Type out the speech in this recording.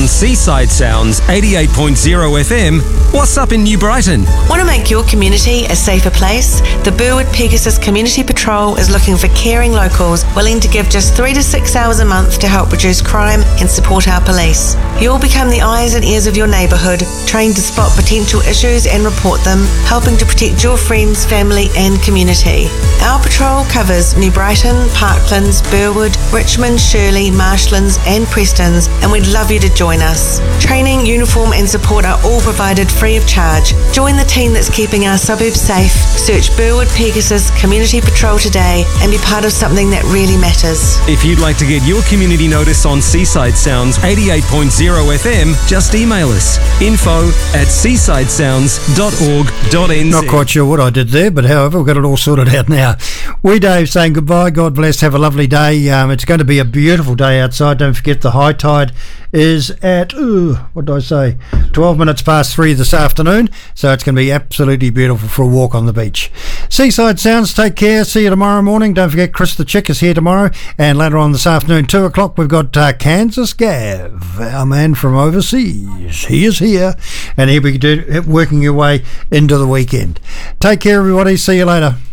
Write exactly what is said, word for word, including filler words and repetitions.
on Seaside Sounds eighty-eight point oh F M. What's up in New Brighton? Want to make your community a safer place? The Burwood Pegasus Community Patrol is looking for caring locals willing to give just three to six hours a month to help reduce crime and support our police. You'll become the eyes and ears of your neighbourhood, trained to spot potential issues and report them, helping to protect your friends, family and community. Our patrol covers New Brighton, Parklands, Burwood, Richmond, Shirley, Marshlands and Prestons, and we'd love you to join us. Training, uniform and support are all provided free of charge. Join the team that's keeping our suburbs safe. Search Burwood Pegasus Community Patrol today and be part of something that really matters. If you'd like to get your community notice on Seaside Sounds eighty-eight point oh F M, just email us info at seaside sounds dot org dot n z. Not quite sure what I did there, but however, we've got it all sorted out now. We, Dave, saying goodbye. God bless. Have a lovely day. Um, it's going to be a beautiful day outside. Don't forget the high tide is at, ooh, what did I say, twelve minutes past three this afternoon. So it's going to be absolutely beautiful for a walk on the beach. Seaside Sounds, take care. See you tomorrow morning. Don't forget Chris the Chick is here tomorrow. And later on this afternoon, two o'clock, we've got uh, Kansas Gav, our man from overseas. He is here and he'll be do, working your way into the weekend. Take care, everybody. See you later.